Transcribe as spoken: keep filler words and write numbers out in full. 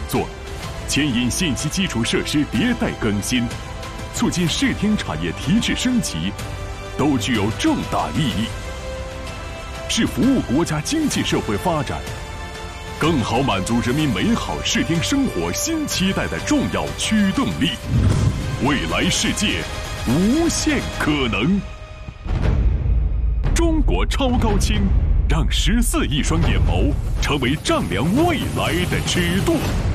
作，牵引信息基础设施迭代更新，促进视听产业提质升级，都具有重大意义，是服务国家经济社会发展，更好满足人民美好视听生活新期待的重要驱动力。未来世界，无限可能。中国超高清，让十四亿双眼眸成为丈量未来的尺度。